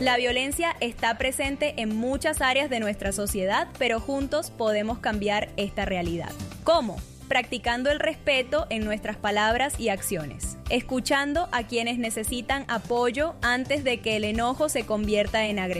La violencia está presente en muchas áreas de nuestra sociedad, pero juntos podemos cambiar esta realidad. ¿Cómo? Practicando el respeto en nuestras palabras y acciones, escuchando a quienes necesitan apoyo antes de que el enojo se convierta en agresión.